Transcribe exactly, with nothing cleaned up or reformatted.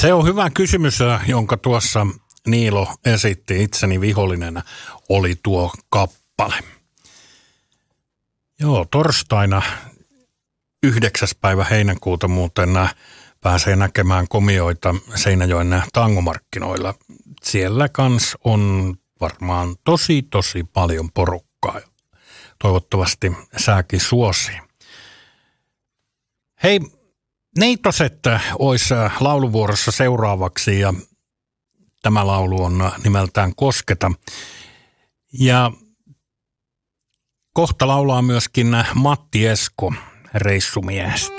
Se on hyvä kysymys, jonka tuossa Niilo esitti. Itseni vihollinen oli tuo kappale. Joo, torstaina yhdeksäs päivä heinäkuuta muuten pääsee näkemään komioita Seinäjoen tangomarkkinoilla. Siellä kans on varmaan tosi tosi paljon porukkaa. Toivottavasti sääkin suosii. Hei, Neitoset olisi lauluvuorossa seuraavaksi ja tämä laulu on nimeltään Kosketa. Ja kohta laulaa myöskin Matti Esko reissumiehestä.